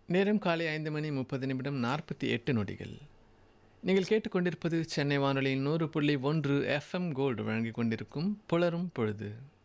நேரம் காலை 5:30 48 நொடிகள். நீங்கள் கேட்டுக்கொண்டிருப்பது சென்னை வானொலியின் 100.1 எஃப்எம் கோல்டு வழங்கிக் கொண்டிருக்கும் புலரும் பொழுது.